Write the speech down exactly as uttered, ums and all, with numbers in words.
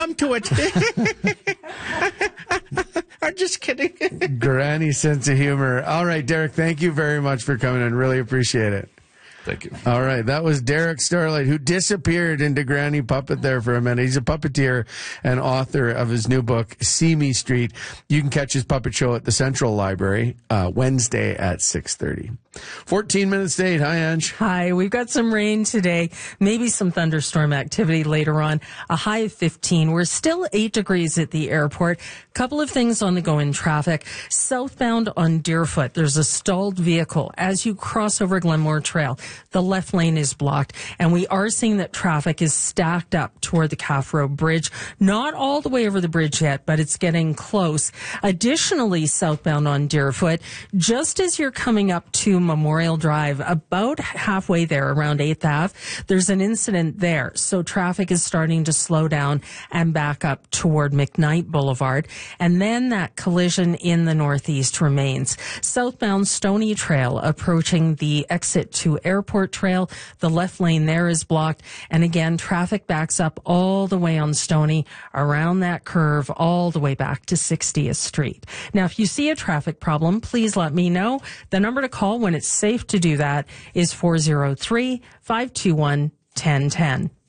come to it. I'm just kidding. Granny sense of humor. All right, Derek, thank you very much for coming in. Really appreciate it. Thank you. All right, that was Derek Starlight, who disappeared into Granny Puppet there for a minute. He's a puppeteer and author of his new book, Simi Street. You can catch his puppet show at the Central Library uh, Wednesday at six thirty. fourteen minutes to eight. Hi, Ange. Hi, we've got some rain today, maybe some thunderstorm activity later on, a high of fifteen. We're still eight degrees at the airport. Couple of things on the go-in traffic. Southbound on Deerfoot, there's a stalled vehicle. As you cross over Glenmore Trail, the left lane is blocked, and we are seeing that traffic is stacked up toward the Calf Road Bridge. Not all the way over the bridge yet, but it's getting close. Additionally, southbound on Deerfoot, just as you're coming up to Memorial Drive, about halfway there, around eighth Avenue, there's an incident there. So traffic is starting to slow down and back up toward McKnight Boulevard. And then that collision in the northeast remains. Southbound Stony Trail approaching the exit to Airport Trail. The left lane there is blocked. And again, traffic backs up all the way on Stony, around that curve, all the way back to sixtieth Street. Now, if you see a traffic problem, please let me know. The number to call when it's safe to do that is four oh three, five two one, one oh one oh.